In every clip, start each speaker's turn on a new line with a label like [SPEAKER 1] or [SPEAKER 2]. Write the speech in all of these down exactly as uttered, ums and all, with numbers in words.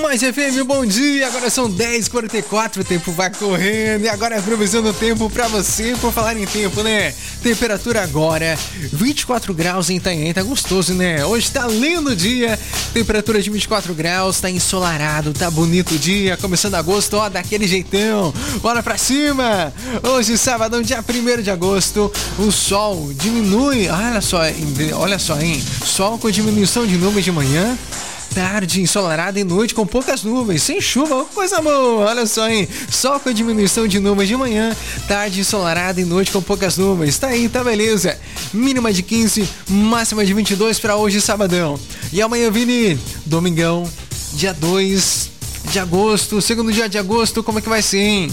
[SPEAKER 1] Mais F M, bom dia, agora são dez e quarenta e quatro, o tempo vai correndo e agora é a previsão do tempo pra você. Por falar em tempo, né? Temperatura agora vinte e quatro graus em Itanhaém, tá gostoso, né? Hoje tá lindo o dia, temperatura de vinte e quatro graus, tá ensolarado, tá bonito o dia, começando agosto, ó, daquele jeitão, bora pra cima! Hoje, sabadão, dia primeiro de agosto, o sol diminui, olha só, olha só, hein? Sol com diminuição de nuvens de manhã, tarde ensolarada e noite com poucas nuvens, sem chuva, coisa boa, olha só, hein? Sol com diminuição de nuvens de manhã, tarde ensolarada e noite com poucas nuvens, tá aí, tá beleza. Mínima de quinze, máxima de vinte e dois pra hoje, sabadão. E amanhã, Vini, domingão, dia dois de agosto, segundo dia de agosto, como é que vai ser, hein?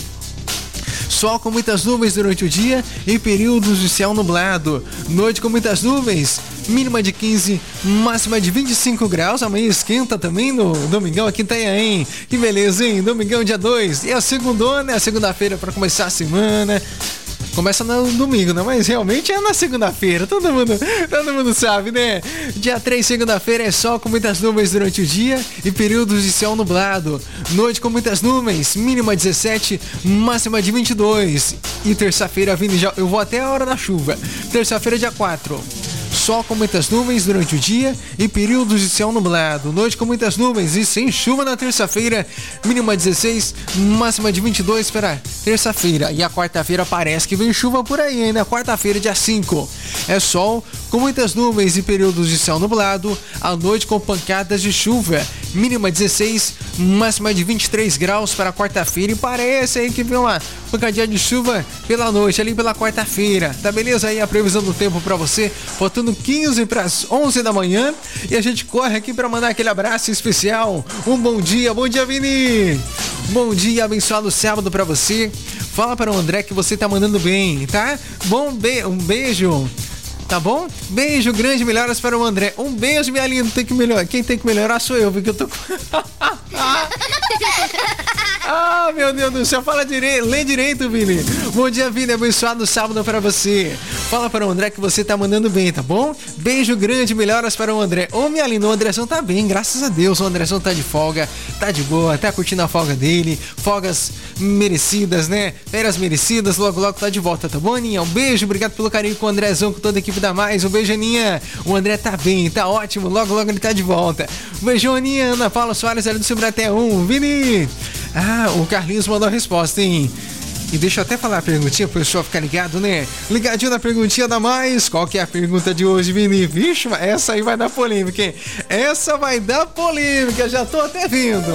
[SPEAKER 1] Sol com muitas nuvens durante o dia e períodos de céu nublado. Noite com muitas nuvens, mínima de quinze, máxima de vinte e cinco graus. Amanhã esquenta também no domingão aqui em Itanhaém. Que beleza, hein? Domingão dia dois. E a segundona, é a segunda-feira para começar a semana. Começa no domingo, né? Mas realmente é na segunda-feira. Todo mundo, todo mundo sabe, né? Dia três, segunda-feira, é sol com muitas nuvens durante o dia e períodos de céu nublado. Noite com muitas nuvens, mínima dezessete, máxima de vinte e dois. E terça-feira, vindo já, eu vou até a hora da chuva. Terça-feira, dia quatro. Sol com muitas nuvens durante o dia e períodos de céu nublado. Noite com muitas nuvens e sem chuva na terça-feira. Mínima dezesseis, máxima de vinte e dois para terça-feira. E a quarta-feira parece que vem chuva por aí, hein? Na quarta-feira, dia cinco. É sol com muitas nuvens e períodos de céu nublado. À noite com pancadas de chuva. Mínima dezesseis, máxima de vinte e três graus para quarta-feira. E parece aí que vem uma pancadinha de chuva pela noite, ali pela quarta-feira. Tá beleza aí a previsão do tempo para você? Faltando quinze para as onze da manhã. E a gente corre aqui para mandar aquele abraço especial. Um bom dia, bom dia, Vini. Bom dia, abençoado sábado para você. Fala para o André que você tá mandando bem, tá? Bom, be- um beijo. Tá bom? Beijo grande, melhoras para o André. Um beijo, minha linda. Tem que melhorar. Quem tem que melhorar sou eu, porque eu tô. Ah, meu Deus do céu, fala direito, lê direito, Vini. Bom dia, Vini, abençoado sábado para você. Fala para o André que você tá mandando bem, tá bom? Beijo grande, melhoras para o André. Ô, minha linda, o Andrezão tá bem, graças a Deus. O Andrezão tá de folga, tá de boa, tá curtindo a folga dele. Folgas merecidas, né? Férias merecidas, logo, logo tá de volta, tá bom, Aninha? Um beijo, obrigado pelo carinho com o Andrezão, com toda a equipe da Mais. Um beijo, Aninha. O André tá bem, tá ótimo, logo, logo ele tá de volta. Um beijão, Aninha. Ana Paula Soares, ali do Cibraté um. Vini. Ah, o Carlinhos mandou a resposta, hein? E deixa eu até falar a perguntinha pro pessoal ficar ligado, né? Ligadinho na perguntinha da Mais. Qual que é a pergunta de hoje, Vini? Vixe, essa aí vai dar polêmica, hein? Essa vai dar polêmica, já tô até vendo.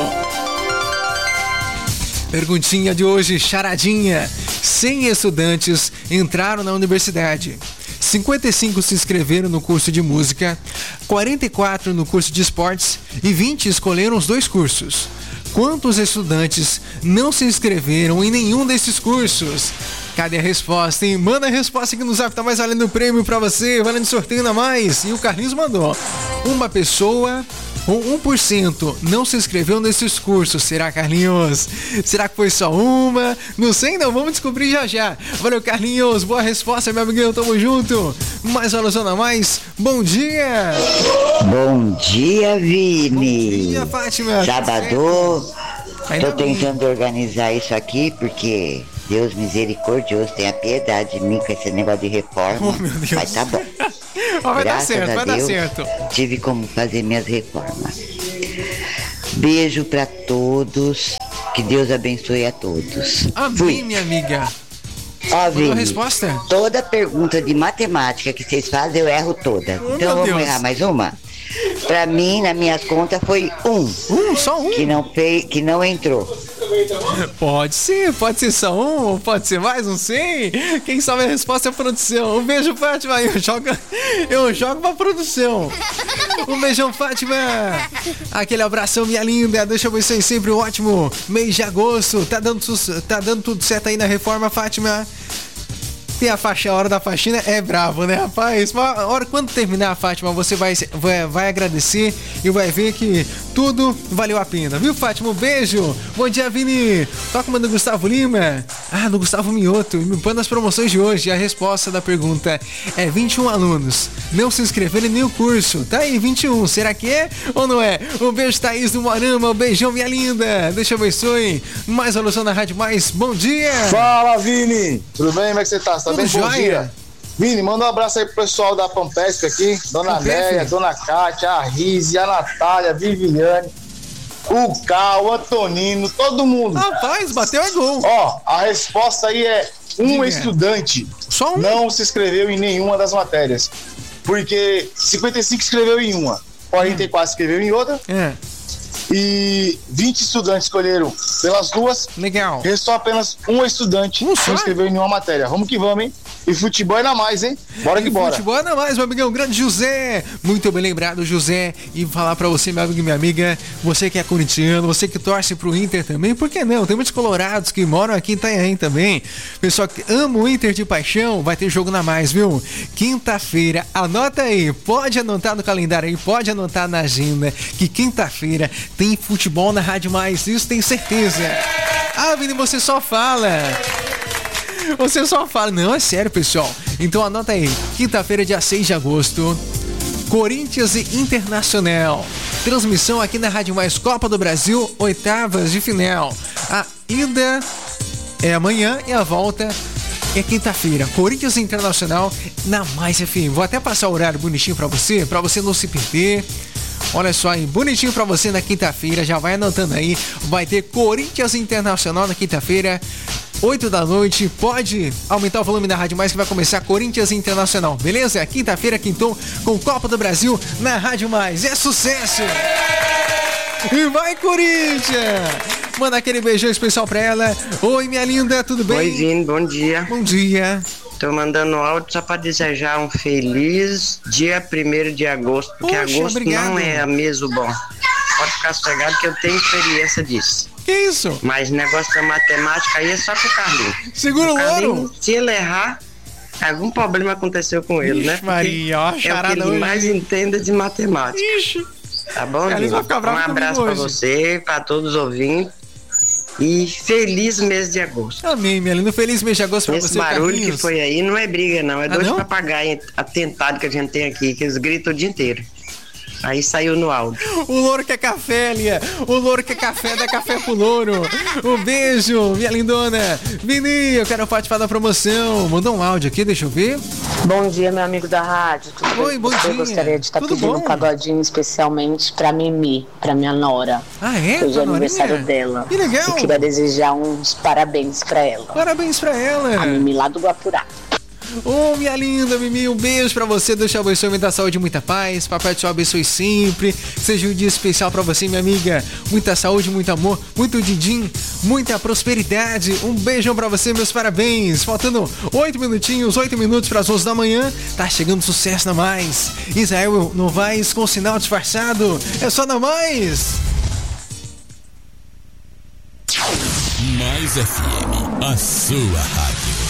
[SPEAKER 1] Perguntinha de hoje, charadinha. cem estudantes entraram na universidade. cinquenta e cinco se inscreveram no curso de música, quarenta e quatro no curso de esportes e vinte escolheram os dois cursos. Quantos estudantes não se inscreveram em nenhum desses cursos? Cadê a resposta, hein? Manda a resposta aqui no Zap, tá mais valendo o prêmio pra você, valendo sorteio na Mais. E o Carlinhos mandou. Uma pessoa, ou um por cento, não se inscreveu nesses cursos. Será, Carlinhos? Será que foi só uma? Não sei, não. Vamos descobrir já já. Valeu, Carlinhos. Boa resposta, meu amiguinho. Tamo junto. Mais uma Zona Mais. Bom dia.
[SPEAKER 2] Bom dia, Vini.
[SPEAKER 1] Bom dia, Fátima.
[SPEAKER 2] Sábado.
[SPEAKER 1] Ainda
[SPEAKER 2] Tô
[SPEAKER 1] bem.
[SPEAKER 2] tentando organizar isso aqui porque Deus misericordioso tenha piedade de mim com esse negócio de reforma.
[SPEAKER 1] Oh, meu Deus.
[SPEAKER 2] Mas tá bom.
[SPEAKER 1] Ó, vai dar
[SPEAKER 2] Graças
[SPEAKER 1] certo,
[SPEAKER 2] a
[SPEAKER 1] vai dar
[SPEAKER 2] Deus,
[SPEAKER 1] certo.
[SPEAKER 2] tive como fazer minhas reformas. Beijo pra todos. Que Deus abençoe a todos.
[SPEAKER 1] Amém,
[SPEAKER 2] Fui.
[SPEAKER 1] minha amiga.
[SPEAKER 2] Ó,
[SPEAKER 1] Mandou a
[SPEAKER 2] Vini,
[SPEAKER 1] resposta?
[SPEAKER 2] toda pergunta de matemática que vocês fazem, eu erro toda.
[SPEAKER 1] Oh,
[SPEAKER 2] então
[SPEAKER 1] meu
[SPEAKER 2] vamos
[SPEAKER 1] Deus.
[SPEAKER 2] errar mais uma? Pra mim, nas minhas contas, foi um.
[SPEAKER 1] Um, só um?
[SPEAKER 2] Que não, fez, que não entrou.
[SPEAKER 1] Pode ser, pode ser só um, pode ser mais, não sei. Quem sabe a resposta é a produção. Um beijo, Fátima. Eu jogo, eu jogo pra produção. Um beijão, Fátima. Aquele abração, minha linda. Deixa eu abençoe sempre um ótimo mês de agosto. Tá dando, tá dando tudo certo aí na reforma, Fátima? Tem a faixa, a hora da faxina é bravo, né, rapaz? Mas a hora, quando terminar a Fátima, você vai, vai, vai agradecer e vai ver que tudo valeu a pena, viu, Fátima? Um beijo. Bom dia, Vini. Toca o mano Gustavo Lima. Ah, do Gustavo Mioto, me põe nas promoções de hoje. A resposta da pergunta é vinte e um alunos. Não se inscreveram em nenhum curso. Tá aí, vinte e um. Será que é ou não é? Um beijo, Thaís do Morama. Um beijão, minha linda. Deus te abençoe. Mais uma alusão na Rádio Mais. Bom dia.
[SPEAKER 3] Fala, Vini. Tudo bem? Como é que você tá? Você tá bem? Bom dia. Vini, manda um abraço aí pro pessoal da Pampesp aqui. Dona Néia, Dona Cátia, a Rise, a Natália, a Viviane, o Cal, o Antonino, todo mundo.
[SPEAKER 1] Rapaz, bateu é gol.
[SPEAKER 3] Ó, a resposta aí é um Diga. estudante
[SPEAKER 1] Só um?
[SPEAKER 3] não se inscreveu em nenhuma das matérias. Porque cinquenta e cinco escreveu em uma, quarenta e quatro hum. escreveu em outra. É. E vinte estudantes escolheram pelas duas.
[SPEAKER 1] Legal.
[SPEAKER 3] Restou apenas um estudante um que não escreveu em nenhuma matéria. Vamos que vamos, hein? E futebol ainda mais, hein? Bora que e bora.
[SPEAKER 1] Futebol ainda mais, meu amigão. Grande José. Muito bem lembrado, José. E falar pra você, meu amigo e minha amiga, você que é corintiano, você que torce pro Inter também, por que não? Tem muitos colorados que moram aqui em Itanhaém também. Pessoal que ama o Inter de paixão, vai ter jogo na mais, viu? Quinta-feira, anota aí. Pode anotar no calendário aí, pode anotar na agenda que quinta-feira tem futebol na Rádio Mais. Isso tem certeza. Ah, Vini, você só fala. Você só fala, não, é sério, pessoal. Então anota aí, quinta-feira, dia seis de agosto, Corinthians e Internacional. Transmissão aqui na Rádio Mais, Copa do Brasil, oitavas de final. A ida é amanhã e a volta é quinta-feira. Corinthians e Internacional na Mais F M. Vou até passar o horário bonitinho pra você, pra você não se perder. Olha só aí, bonitinho pra você na quinta-feira, já vai anotando aí. Vai ter Corinthians e Internacional na quinta-feira, oito da noite. Pode aumentar o volume da Rádio Mais que vai começar Corinthians Internacional, beleza? Quinta-feira, quintou com Copa do Brasil na Rádio Mais. É sucesso! E vai, Corinthians! Manda aquele beijão especial pra ela. Oi, minha linda, tudo bem?
[SPEAKER 4] Oi, Vini, bom dia.
[SPEAKER 1] Bom dia.
[SPEAKER 4] Tô mandando áudio só pra desejar um feliz dia primeiro de agosto, porque Poxa, agosto obrigado. não é mesmo bom. Pode ficar sossegado que eu tenho experiência disso.
[SPEAKER 1] Que isso?
[SPEAKER 4] Mas negócio da matemática aí é só com o Carlinhos.
[SPEAKER 1] Segura o ouro.
[SPEAKER 4] Se ele errar, algum problema aconteceu com ele, Ixi, né? Porque
[SPEAKER 1] Maria, ó, charada
[SPEAKER 4] é o que ele
[SPEAKER 1] hoje.
[SPEAKER 4] mais entende de matemática.
[SPEAKER 1] Ixi.
[SPEAKER 4] Tá bom, Vini? Um abraço pra você, pra todos os ouvintes. E feliz mês de agosto.
[SPEAKER 1] Amém, minha linda. Feliz mês de agosto pra
[SPEAKER 4] Esse
[SPEAKER 1] você,
[SPEAKER 4] barulho
[SPEAKER 1] Carlinhos.
[SPEAKER 4] que foi aí não é briga, não. É
[SPEAKER 1] ah,
[SPEAKER 4] dois
[SPEAKER 1] não?
[SPEAKER 4] papagaios atentados que a gente tem aqui, que eles gritam o dia inteiro. Aí saiu no áudio.
[SPEAKER 1] O louro quer café, Lia. O louro quer café, dá café pro louro. Um beijo, minha lindona. Vini, eu quero participar da promoção. Mandou um áudio aqui, deixa eu ver.
[SPEAKER 5] Bom dia, meu amigo da rádio. Tudo
[SPEAKER 1] Oi, bom
[SPEAKER 5] dia.
[SPEAKER 1] Eu
[SPEAKER 5] gostaria de estar
[SPEAKER 1] Tudo
[SPEAKER 5] pedindo
[SPEAKER 1] bom?
[SPEAKER 5] um pagodinho especialmente pra Mimi, pra minha nora.
[SPEAKER 1] Ah, é?
[SPEAKER 5] Hoje é aniversário dela.
[SPEAKER 1] Que legal.
[SPEAKER 5] Eu queria desejar uns parabéns pra ela.
[SPEAKER 1] Parabéns pra ela.
[SPEAKER 5] A Mimi lá do Guapurá.
[SPEAKER 1] Ô, oh, minha linda Mimi, um beijo pra você, Deus te abençoe, muita saúde, muita paz, papai te abençoe sempre, seja um dia especial pra você, minha amiga, muita saúde, muito amor, muito din-din, muita prosperidade, um beijão pra você, meus parabéns, faltando oito minutinhos, oito minutos pras onze da manhã, tá chegando sucesso na Mais, Israel Novaes com sinal disfarçado, é só na Mais.
[SPEAKER 6] Mais F M, a sua rádio.